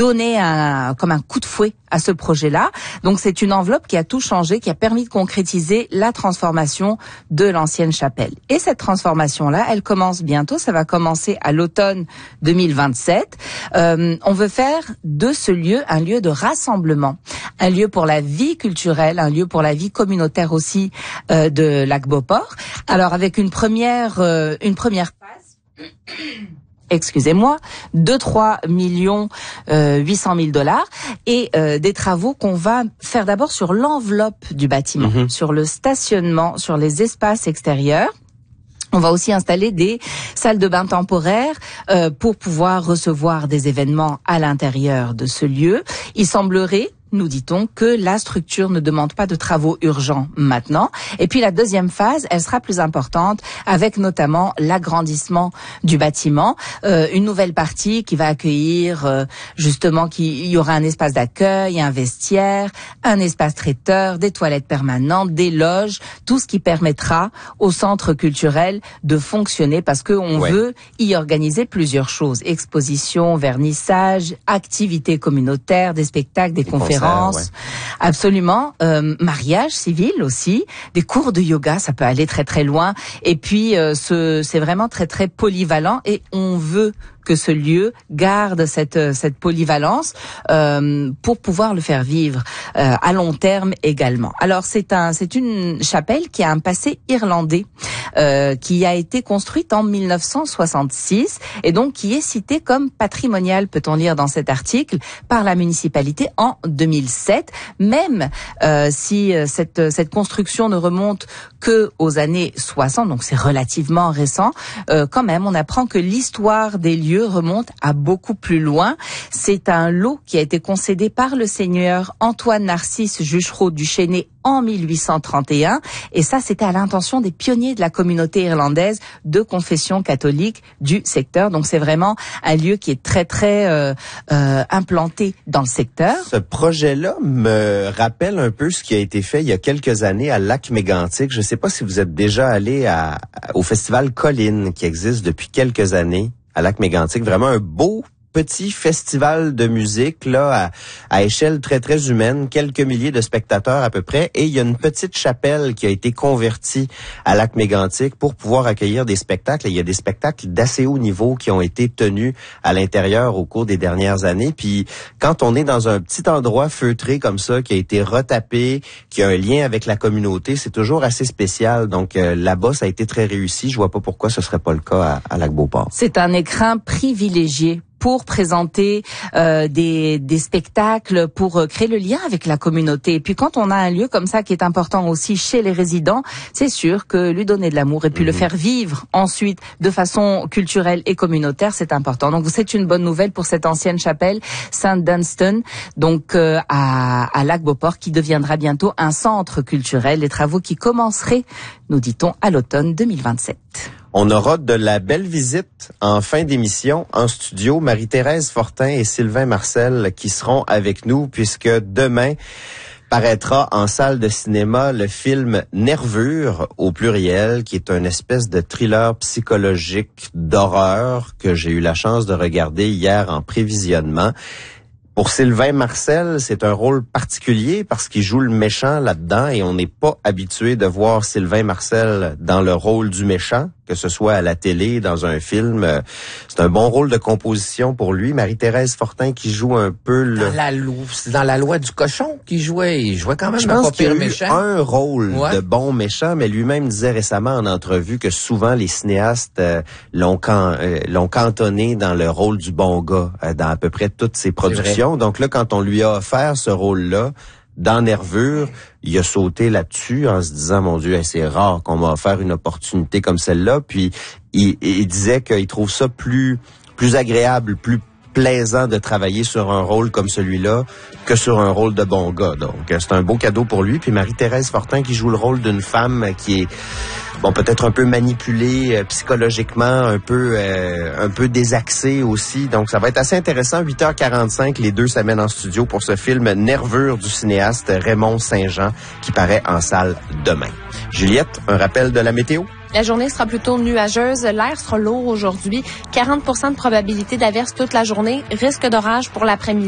donné comme un coup de fouet à ce projet-là. Donc c'est une enveloppe qui a tout changé, qui a permis de concrétiser la transformation de l'ancienne chapelle. Et cette transformation-là, elle commence bientôt, ça va commencer à l'automne 2027. On veut faire de ce lieu un lieu de rassemblement, un lieu pour la vie culturelle, un lieu pour la vie communautaire aussi de Lac-Beauport. Alors avec une première phase, excusez-moi, de 3,8 millions et des travaux qu'on va faire d'abord sur l'enveloppe du bâtiment, sur le stationnement, sur les espaces extérieurs. On va aussi installer des salles de bain temporaires pour pouvoir recevoir des événements à l'intérieur de ce lieu. Il semblerait, nous dit-on, que la structure ne demande pas de travaux urgents maintenant. Et puis la deuxième phase, elle sera plus importante, avec notamment l'agrandissement du bâtiment. Une nouvelle partie qui va accueillir, justement, il y aura un espace d'accueil, un vestiaire, un espace traiteur, des toilettes permanentes, des loges, tout ce qui permettra au centre culturel de fonctionner, parce qu'on veut y organiser plusieurs choses. Expositions, vernissage, activités communautaires, des spectacles, des conférences. Absolument, mariage civil aussi, des cours de yoga, ça peut aller très très loin. Et puis c'est vraiment très très polyvalent, et on veut que ce lieu garde cette polyvalence pour pouvoir le faire vivre à long terme également. Alors c'est une chapelle qui a un passé irlandais, qui a été construite en 1966 et donc qui est citée comme patrimoniale, peut-on lire dans cet article, par la municipalité en 2007. Même si cette construction ne remonte que aux années 60, donc c'est relativement récent, quand même on apprend que l'histoire des lieux remonte à beaucoup plus loin. C'est un lot qui a été concédé par le seigneur Antoine Narcisse Juchereau du Chesnay en 1831, et ça c'était à l'intention des pionniers de la communauté irlandaise de confession catholique du secteur. Donc c'est vraiment un lieu qui est très très implanté dans le secteur. Ce projet-là me rappelle un peu ce qui a été fait il y a quelques années à Lac-Mégantic. Je ne sais pas si vous êtes déjà allé au festival Colline qui existe depuis quelques années à Lac-Mégantic. Vraiment un beau petit festival de musique là à échelle très très humaine, quelques milliers de spectateurs à peu près, et il y a une petite chapelle qui a été convertie à Lac-Mégantic pour pouvoir accueillir des spectacles. Et il y a des spectacles d'assez haut niveau qui ont été tenus à l'intérieur au cours des dernières années. Puis quand on est dans un petit endroit feutré comme ça, qui a été retapé, qui a un lien avec la communauté, c'est toujours assez spécial. Donc là-bas, ça a été très réussi. Je vois pas pourquoi ce serait pas le cas à Lac-Beauport. C'est un écrin privilégié pour présenter des spectacles, pour créer le lien avec la communauté. Et puis quand on a un lieu comme ça qui est important aussi chez les résidents, c'est sûr que lui donner de l'amour et puis le faire vivre ensuite de façon culturelle et communautaire, c'est important. Donc c'est une bonne nouvelle pour cette ancienne chapelle Saint-Dunstan, donc à Lac-Beauport, qui deviendra bientôt un centre culturel. Les travaux qui commenceraient, nous dit-on, à l'automne 2027. On aura de la belle visite en fin d'émission en studio. Marie-Thérèse Fortin et Sylvain Marcel qui seront avec nous, puisque demain paraîtra en salle de cinéma le film Nervure au pluriel, qui est une espèce de thriller psychologique d'horreur que j'ai eu la chance de regarder hier en prévisionnement. Pour Sylvain Marcel, c'est un rôle particulier parce qu'il joue le méchant là-dedans, et on n'est pas habitué de voir Sylvain Marcel dans le rôle du méchant, que ce soit à la télé, dans un film. C'est un bon rôle de composition pour lui. Marie-Thérèse Fortin qui joue un peu C'est dans la loi du cochon qu'il jouait. Il jouait quand même un pas pire méchant. Un rôle de bon méchant, mais lui-même disait récemment en entrevue que souvent les cinéastes l'ont cantonné dans le rôle du bon gars dans à peu près toutes ses productions. Donc là, quand on lui a offert ce rôle-là, dans Nervure, il a sauté là-dessus en se disant, mon Dieu, c'est rare qu'on m'a offert une opportunité comme celle-là. Puis il disait qu'il trouve ça plus agréable, plus plaisant de travailler sur un rôle comme celui-là que sur un rôle de bon gars. Donc c'est un beau cadeau pour lui. Puis Marie-Thérèse Fortin qui joue le rôle d'une femme qui est peut-être un peu manipulée psychologiquement, un peu désaxée aussi. Donc ça va être assez intéressant. 8h45, les deux s'amènent en studio pour ce film Nervure du cinéaste Raymond Saint-Jean qui paraît en salle demain. Juliette, un rappel de la météo? La journée sera plutôt nuageuse. L'air sera lourd aujourd'hui. 40% de probabilité d'averse toute la journée. Risque d'orage pour l'après-midi.